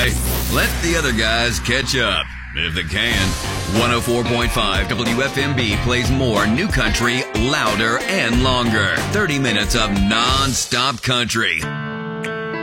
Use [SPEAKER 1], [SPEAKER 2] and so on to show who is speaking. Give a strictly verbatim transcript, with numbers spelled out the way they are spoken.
[SPEAKER 1] anyway. Let the other guys catch up, if they can. one oh four point five W F M B plays more new country, louder and longer. thirty minutes of non-stop country.